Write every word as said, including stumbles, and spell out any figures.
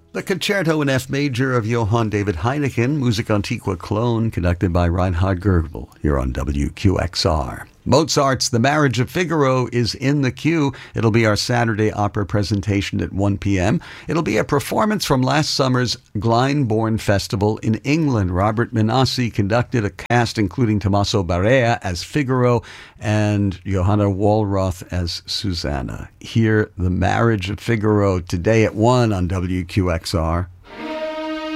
The Concerto in F Major of Johann David Heineken, Music Antiqua Cologne, conducted by Reinhard Goebel, here on W Q X R. Mozart's The Marriage of Figaro is in the queue. It'll be our Saturday opera presentation at one p.m. It'll be a performance from last summer's Glyndebourne Festival in England. Robert Minassi conducted a cast including Tommaso Barea as Figaro and Johanna Wallroth as Susanna. Hear The Marriage of Figaro today at one on W Q X R.